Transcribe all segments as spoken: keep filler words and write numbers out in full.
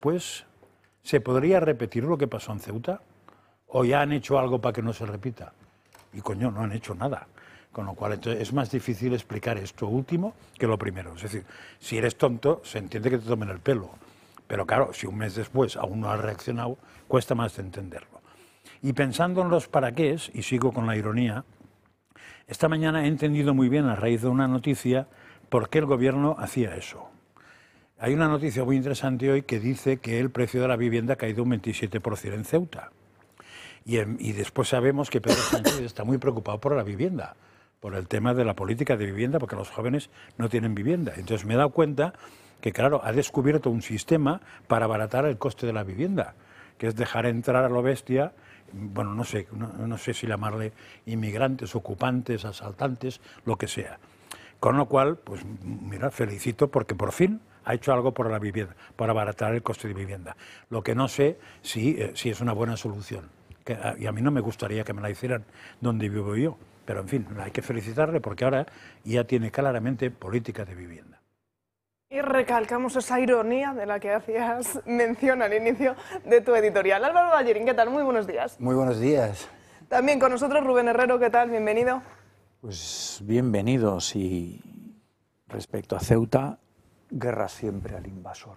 pues, ¿se podría repetir lo que pasó en Ceuta? ¿O ya han hecho algo para que no se repita? Y coño, no han hecho nada. Con lo cual entonces, es más difícil explicar esto último que lo primero. Es decir, si eres tonto, se entiende que te tomen el pelo. Pero claro, si un mes después aún no has reaccionado, cuesta más de entenderlo. Y pensando en los para qué, y sigo con la ironía, esta mañana he entendido muy bien, a raíz de una noticia, por qué el gobierno hacía eso. Hay una noticia muy interesante hoy que dice que el precio de la vivienda ha caído un veintisiete por ciento en Ceuta. Y, en, y después sabemos que Pedro Sánchez está muy preocupado por la vivienda, por el tema de la política de vivienda, porque los jóvenes no tienen vivienda. Entonces me he dado cuenta que, claro, ha descubierto un sistema para abaratar el coste de la vivienda, que es dejar entrar a lo bestia, bueno, no sé, no, no sé si llamarle inmigrantes, ocupantes, asaltantes, lo que sea. Con lo cual, pues mira, felicito porque por fin ha hecho algo por la vivienda, por abaratar el coste de vivienda. Lo que no sé si, eh, si es una buena solución. Que, y a mí no me gustaría que me la hicieran donde vivo yo, pero en fin, hay que felicitarle porque ahora ya tiene claramente política de vivienda. Y recalcamos esa ironía de la que hacías mención al inicio de tu editorial. Álvaro Ballerín, ¿qué tal? Muy buenos días. Muy buenos días. También con nosotros Rubén Herrero, ¿qué tal? Bienvenido. Pues bienvenidos, y respecto a Ceuta, guerra siempre al invasor.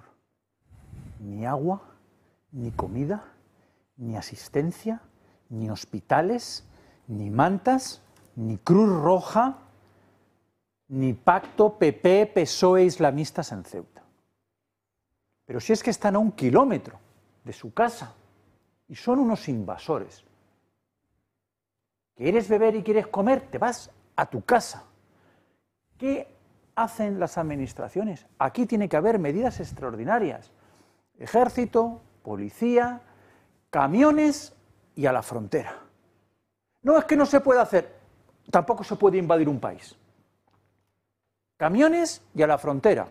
Ni agua, ni comida, ni asistencia, ni hospitales, ni mantas, ni Cruz Roja, ni pacto P P, P S O E, islamistas en Ceuta. Pero si es que están a un kilómetro de su casa y son unos invasores. ¿Quieres beber y quieres comer? Te vas a tu casa. ¿Qué hacen las administraciones? Aquí tiene que haber medidas extraordinarias. Ejército, policía, camiones y a la frontera. No es que no se pueda hacer, tampoco se puede invadir un país. Camiones y a la frontera.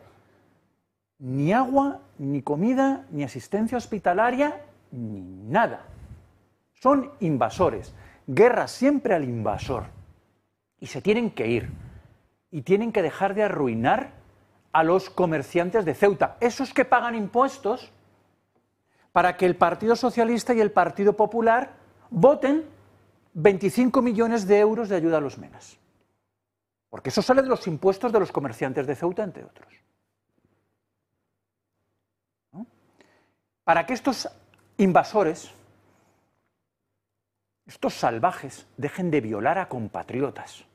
Ni agua, ni comida, ni asistencia hospitalaria, ni nada. Son invasores. Guerra siempre al invasor. Y se tienen que ir. Y tienen que dejar de arruinar a los comerciantes de Ceuta. Esos que pagan impuestos para que el Partido Socialista y el Partido Popular voten veinticinco millones de euros de ayuda a los menas. Porque eso sale de los impuestos de los comerciantes de Ceuta, entre otros. ¿No? Para que estos invasores, estos salvajes, dejen de violar a compatriotas.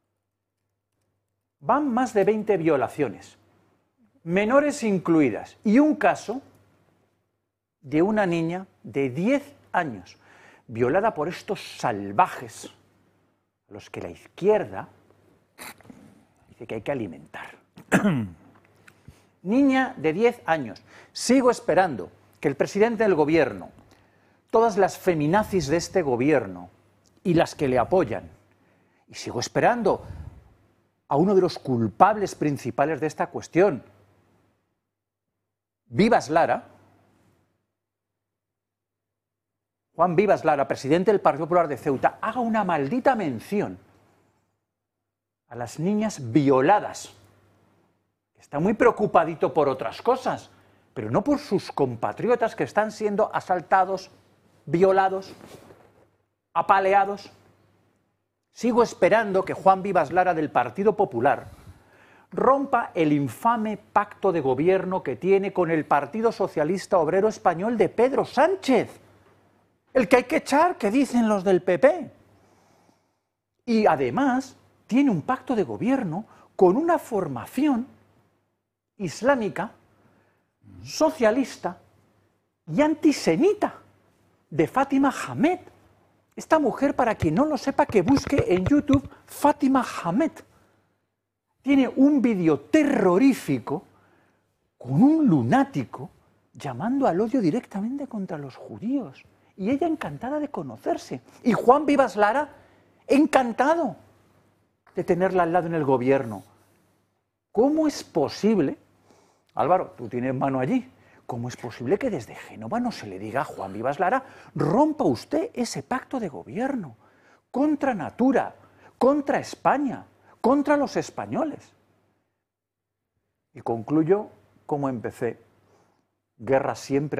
Van más de veinte violaciones, menores incluidas, y un caso de una niña de diez años, violada por estos salvajes, a los que la izquierda dice que hay que alimentar. Niña de diez años. Sigo esperando que el presidente del gobierno, todas las feminazis de este gobierno y las que le apoyan, y sigo esperando a uno de los culpables principales de esta cuestión, Vivas Lara, Juan Vivas Lara, presidente del Partido Popular de Ceuta, haga una maldita mención a las niñas violadas. Está muy preocupadito por otras cosas, pero no por sus compatriotas que están siendo asaltados, violados, apaleados. Sigo esperando que Juan Vivas Lara del Partido Popular rompa el infame pacto de gobierno que tiene con el Partido Socialista Obrero Español de Pedro Sánchez. El que hay que echar, que dicen los del P P. Y además tiene un pacto de gobierno con una formación islámica, socialista y antisemita de Fátima Hamed. Esta mujer, para quien no lo sepa, que busque en YouTube Fátima Hamed. Tiene un vídeo terrorífico con un lunático llamando al odio directamente contra los judíos. Y ella encantada de conocerse. Y Juan Vivas Lara, encantado de tenerla al lado en el gobierno. ¿Cómo es posible, Álvaro, tú tienes mano allí, cómo es posible que desde Génova no se le diga a Juan Vivas Lara, rompa usted ese pacto de gobierno contra Natura, contra España, contra los españoles? Y concluyo como empecé, guerra siempre